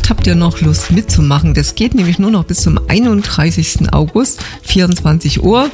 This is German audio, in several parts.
Vielleicht habt ihr noch Lust mitzumachen. Das geht nämlich nur noch bis zum 31. August, 24 Uhr.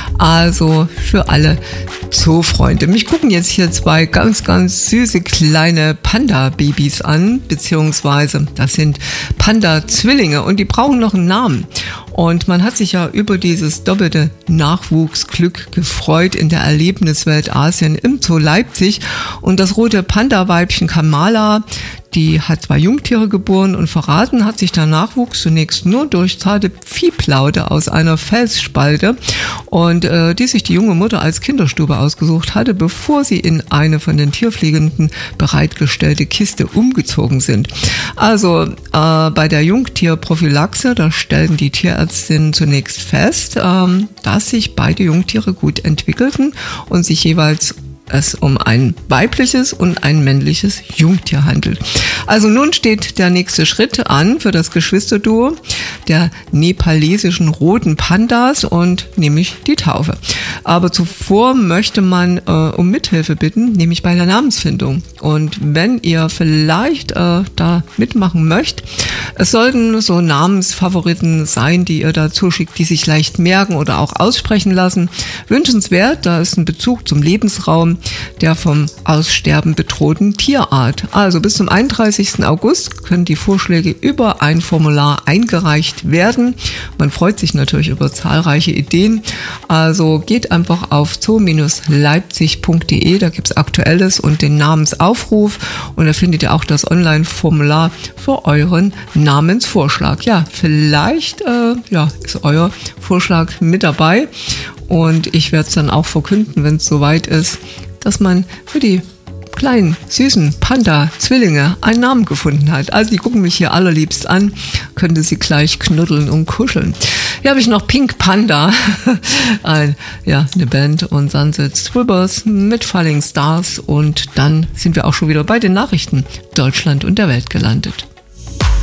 Also für alle Zoofreunde. Mich gucken jetzt hier zwei ganz, ganz süße kleine Panda-Babys an, beziehungsweise das sind Panda-Zwillinge und die brauchen noch einen Namen. Und man hat sich ja über dieses doppelte Nachwuchsglück gefreut in der Erlebniswelt Asien im Zoo Leipzig. Und das rote Panda-Weibchen Kamala, die hat 2 Jungtiere geboren und verraten hat sich der Nachwuchs zunächst nur durch zarte Pieplaute aus einer Felsspalte und die sich die junge Mutter als Kinderstube ausgesucht hatte, bevor sie in eine von den Tierpflegenden bereitgestellte Kiste umgezogen sind. Also bei der Jungtierprophylaxe, da stellten die Tierärztinnen zunächst fest, dass sich beide Jungtiere gut entwickelten und sich jeweils es um ein weibliches und ein männliches Jungtier handelt. Also nun steht der nächste Schritt an für das Geschwisterduo der nepalesischen roten Pandas und nämlich die Taufe. Aber zuvor möchte man um Mithilfe bitten, nämlich bei der Namensfindung. Und wenn ihr vielleicht da mitmachen möchtet, es sollten so Namensfavoriten sein, die ihr dazu schickt, die sich leicht merken oder auch aussprechen lassen. Wünschenswert, da ist ein Bezug zum Lebensraum der vom Aussterben bedrohten Tierart. Also bis zum 31. August können die Vorschläge über ein Formular eingereicht werden. Man freut sich natürlich über zahlreiche Ideen. Also geht einfach auf zoo-leipzig.de, da gibt es Aktuelles und den Namensaufruf und da findet ihr auch das Online-Formular für euren Namensvorschlag. Ja, vielleicht ist euer Vorschlag mit dabei und ich werde es dann auch verkünden, wenn es soweit ist, dass man für die kleinen, süßen Panda-Zwillinge einen Namen gefunden hat. Also die gucken mich hier allerliebst an, könnte sie gleich knuddeln und kuscheln. Hier habe ich noch Pink Panda, eine Band und Sunset Strippers mit Falling Stars und dann sind wir auch schon wieder bei den Nachrichten Deutschland und der Welt gelandet.